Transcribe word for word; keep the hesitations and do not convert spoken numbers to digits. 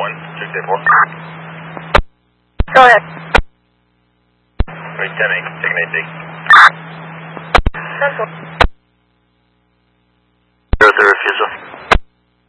one, six eight four. Go ahead. Wait, ten eight, taking eight D. Central.